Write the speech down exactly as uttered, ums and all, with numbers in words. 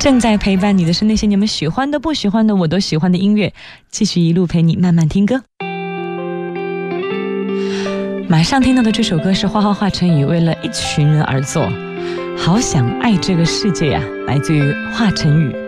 正在陪伴你的是那些你们喜欢的不喜欢的我都喜欢的音乐，继续一路陪你慢慢听歌。马上听到的这首歌是花花华晨宇为了一群人而作，好想爱这个世界呀、啊，来自于华晨宇。